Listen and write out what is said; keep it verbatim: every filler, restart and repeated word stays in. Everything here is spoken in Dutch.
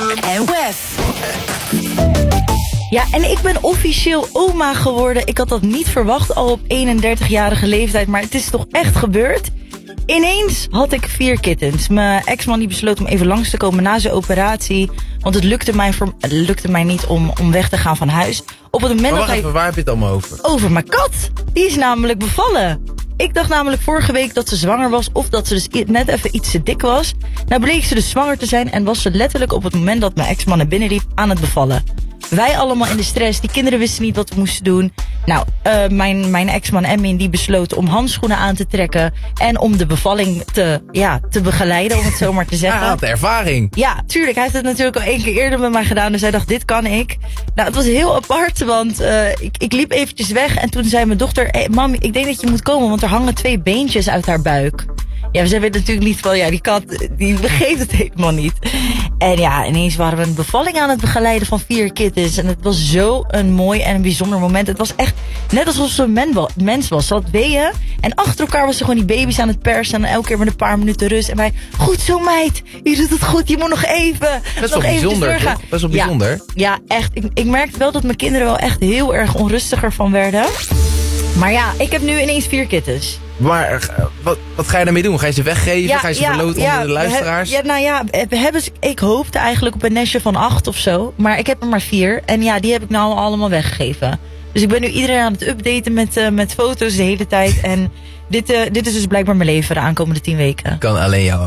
en Wef. Ja, en ik ben officieel oma geworden. Ik had dat niet verwacht al op eenendertigjarige leeftijd, maar het is toch echt gebeurd. Ineens had ik vier kittens. Mijn ex-man die besloot om even langs te komen na zijn operatie. Want het lukte mij, voor, het lukte mij niet om, om weg te gaan van huis. Op het moment maar dat wacht hij... even, waar heb je het allemaal over? Over mijn kat. Die is namelijk bevallen. Ik dacht namelijk vorige week dat ze zwanger was of dat ze dus net even iets te dik was. Nou bleek ze dus zwanger te zijn en was ze letterlijk op het moment dat mijn ex-man naar binnen liep aan het bevallen. Wij allemaal in de stress, die kinderen wisten niet wat we moesten doen. Nou, uh, mijn, mijn ex-man Emin die besloot om handschoenen aan te trekken en om de bevalling te, ja, te begeleiden, om het zo maar te zeggen. Hij had ervaring. Ja, tuurlijk. Hij heeft het natuurlijk al één keer eerder met mij gedaan, dus hij dacht, dit kan ik. Nou, het was heel apart, want uh, ik, ik liep eventjes weg en toen zei mijn dochter, hey, mami, ik denk dat je moet komen, want er hangen twee beentjes uit haar buik. Ja, ze weten natuurlijk niet van, ja, die kat, die begreep het helemaal niet. En ja, ineens waren we een bevalling aan het begeleiden van vier kittens. En het was zo een mooi en een bijzonder moment. Het was echt net alsof ze een men wa- mens was. Ze had weeën en achter elkaar was ze gewoon die baby's aan het persen. En elke keer met een paar minuten rust. En wij, goed zo meid, je doet het goed, je moet nog even. Best nog wel bijzonder, doorgaan. toch? Best wel bijzonder. Ja, ja echt. Ik, ik merkte wel dat mijn kinderen wel echt heel erg onrustiger van werden. Maar ja, ik heb nu ineens vier kittens. Maar uh, wat, wat ga je daarmee doen? Ga je ze weggeven? Ja, ga je ze ja, verloten ja, onder de luisteraars? We heb, ja, nou ja, we hebben, ze- ik hoopte eigenlijk op een nestje van acht of zo. Maar ik heb er maar vier. En ja, die heb ik nou allemaal weggegeven. Dus ik ben nu iedereen aan het updaten met, uh, met foto's de hele tijd. En dit, uh, dit is dus blijkbaar mijn leven de aankomende tien weken. Kan alleen jou.